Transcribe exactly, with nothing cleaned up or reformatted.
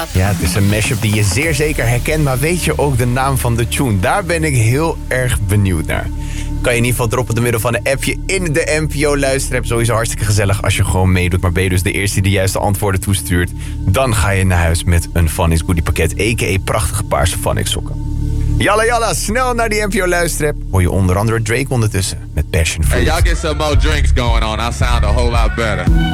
dat. Ja, het is een mashup die je zeer zeker herkent, maar weet je ook de naam van de tune? Daar ben ik heel erg benieuwd naar. Kan je in ieder geval droppen door middel van een appje in de N P O luisterapp. Sowieso hartstikke gezellig als je gewoon meedoet. Maar ben je dus de eerste die de juiste antwoorden toestuurt, dan ga je naar huis met een Phonics goodie pakket, a k a prachtige paarse Phonics sokken. Jalla jalla, snel naar die N P O luisterapp. Hoor je onder andere Drake ondertussen met Passion Fruit. Hey, y'all get some more drinks going on. I sound a whole lot better.